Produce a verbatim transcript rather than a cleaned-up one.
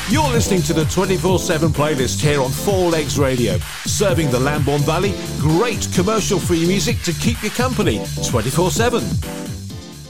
You're listening to the twenty-four seven playlist here on Four Legs Radio, serving the Lambourne Valley great commercial-free music to keep you company twenty-four seven.